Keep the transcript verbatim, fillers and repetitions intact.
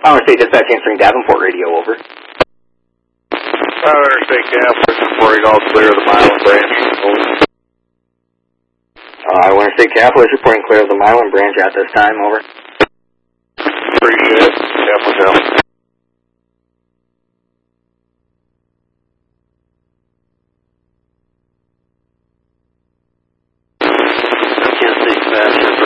Interstate Dispatch answering Davenport radio, over. Uh, Interstate Gap, reporting all clear of the Milan branch, over. Uh, Interstate Capital is reporting clear of the Milan branch at this time, over. Appreciate it. Capital Hotel. Interstate Dispatch.